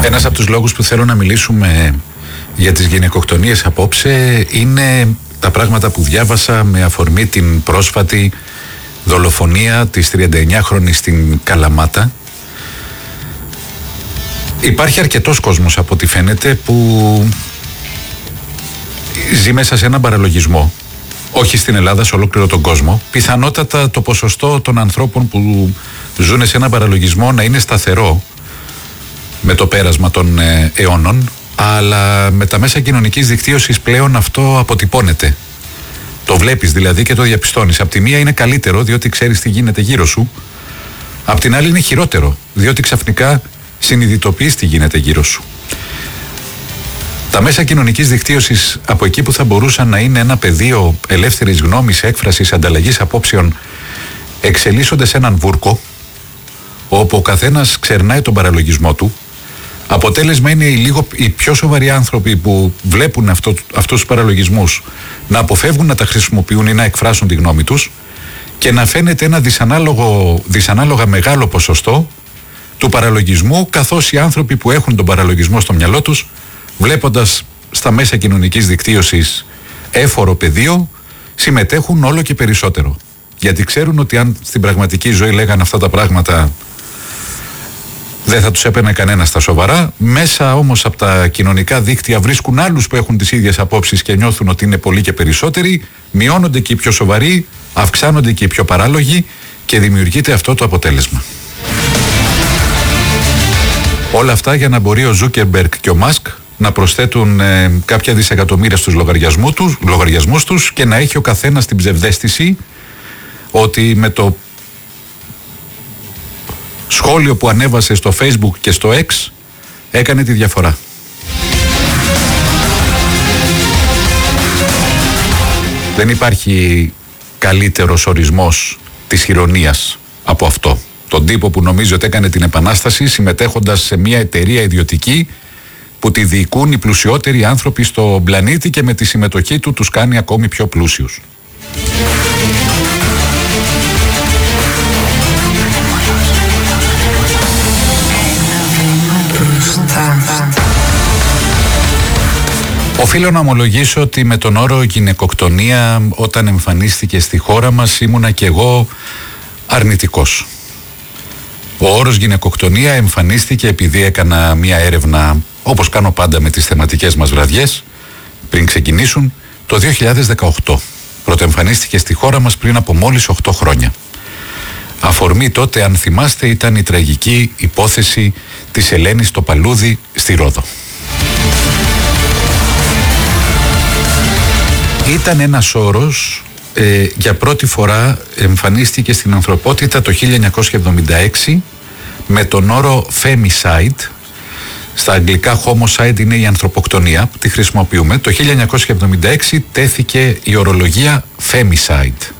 Ένας από τους λόγους που θέλω να μιλήσουμε για τις γυναικοκτονίες απόψε είναι τα πράγματα που διάβασα με αφορμή την πρόσφατη δολοφονία της 39χρονης στην Καλαμάτα. Υπάρχει αρκετός κόσμος από ό,τι φαίνεται που ζει μέσα σε έναν παραλογισμό, όχι στην Ελλάδα, σε ολόκληρο τον κόσμο. Πιθανότατα το ποσοστό των ανθρώπων που ζουν σε έναν παραλογισμό να είναι σταθερό με το πέρασμα των αιώνων, αλλά με τα μέσα κοινωνικής δικτύωσης πλέον αυτό αποτυπώνεται. Το βλέπεις δηλαδή και το διαπιστώνεις. Απ' τη μία είναι καλύτερο διότι ξέρεις τι γίνεται γύρω σου, απ' την άλλη είναι χειρότερο διότι ξαφνικά συνειδητοποιείς τι γίνεται γύρω σου. Τα μέσα κοινωνικής δικτύωσης, από εκεί που θα μπορούσαν να είναι ένα πεδίο ελεύθερης γνώμης, έκφρασης, ανταλλαγής απόψεων, εξελίσσονται σε έναν βούρκο όπου ο καθένας ξερνάει τον παραλογισμό του. Αποτέλεσμα είναι οι πιο σοβαροί άνθρωποι που βλέπουν αυτούς τους παραλογισμούς να αποφεύγουν να τα χρησιμοποιούν ή να εκφράσουν τη γνώμη τους και να φαίνεται ένα δυσανάλογα μεγάλο ποσοστό του παραλογισμού, καθώς οι άνθρωποι που έχουν τον παραλογισμό στο μυαλό τους, βλέποντας στα μέσα κοινωνικής δικτύωσης έφορο πεδίο, συμμετέχουν όλο και περισσότερο. Γιατί ξέρουν ότι αν στην πραγματική ζωή λέγανε αυτά τα πράγματα, δεν θα τους έπαιρνε κανένα στα σοβαρά. Μέσα όμως από τα κοινωνικά δίκτυα βρίσκουν άλλους που έχουν τις ίδιες απόψεις και νιώθουν ότι είναι πολλοί και περισσότεροι, μειώνονται και οι πιο σοβαροί, αυξάνονται και οι πιο παράλογοι και δημιουργείται αυτό το αποτέλεσμα. Όλα αυτά για να μπορεί ο Ζούκερμπεργκ και ο Μάσκ να προσθέτουν κάποια δισεκατομμύρια στους λογαριασμούς τους και να έχει ο καθένας την ψευδαίσθηση ότι με το σχόλιο που ανέβασε στο Facebook και στο X έκανε τη διαφορά. Δεν υπάρχει καλύτερος ορισμός της ηρωνίας από αυτό. Τον τύπο που νομίζει ότι έκανε την επανάσταση συμμετέχοντας σε μια εταιρεία ιδιωτική που τη διοικούν οι πλουσιότεροι άνθρωποι στο πλανήτη και με τη συμμετοχή του τους κάνει ακόμη πιο πλούσιους. Οφείλω να ομολογήσω ότι με τον όρο γυναικοκτονία όταν εμφανίστηκε στη χώρα μας ήμουνα και εγώ αρνητικός. Ο όρος γυναικοκτονία εμφανίστηκε επειδή έκανα μια έρευνα, όπως κάνω πάντα με τις θεματικές μας βραδιές, πριν ξεκινήσουν, το 2018. Πρωτοεμφανίστηκε στη χώρα μας πριν από μόλις 8 χρόνια. Αφορμή τότε, αν θυμάστε, ήταν η τραγική υπόθεση της Ελένης στο Παλούδι στη Ρόδο. Ήταν ένας όρος, για πρώτη φορά εμφανίστηκε στην ανθρωπότητα το 1976 με τον όρο femicide. Στα αγγλικά homicide είναι η ανθρωποκτονία που τη χρησιμοποιούμε. Το 1976 τέθηκε η ορολογία femicide.